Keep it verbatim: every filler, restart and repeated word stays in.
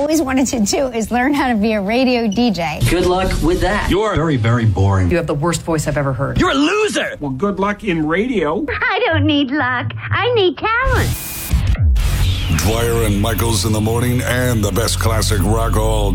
always wanted to do is learn how to be a radio D J. Good luck with that. You're very, very boring. You have the worst voice I've ever heard. You're a loser! Well, good luck in radio. I don't need luck. I need talent. Dwyer and Michaels in the morning and the best classic rock all